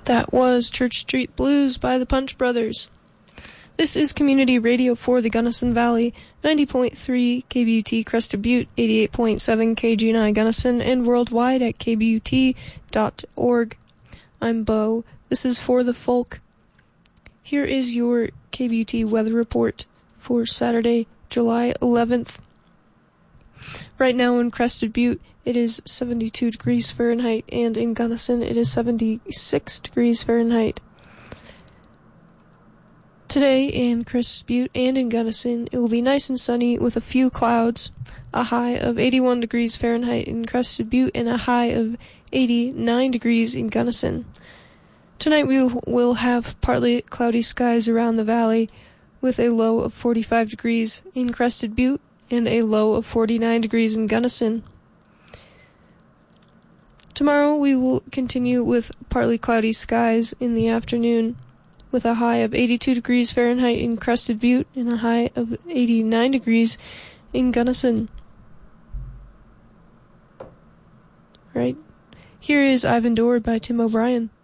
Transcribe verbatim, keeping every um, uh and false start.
That was Church Street Blues by the Punch Brothers. This is community radio for the Gunnison Valley, ninety point three K B U T Crested Butte, eighty-eight point seven K G N I Gunnison, and worldwide at k b u t dot org. I'm Bo. This is For the Folk. Here is your K B U T weather report for Saturday, July eleventh. Right now in Crested Butte, it is seventy-two degrees Fahrenheit, and in Gunnison, it is seventy-six degrees Fahrenheit. Today in Crested Butte and in Gunnison, it will be nice and sunny with a few clouds, a high of eighty-one degrees Fahrenheit in Crested Butte, and a high of eighty-nine degrees in Gunnison. Tonight we will have partly cloudy skies around the valley with a low of forty-five degrees in Crested Butte and a low of forty-nine degrees in Gunnison. Tomorrow we will continue with partly cloudy skies in the afternoon with a high of eighty-two degrees Fahrenheit in Crested Butte and a high of eighty-nine degrees in Gunnison. Right. Here is Ivan Dord by Tim O'Brien.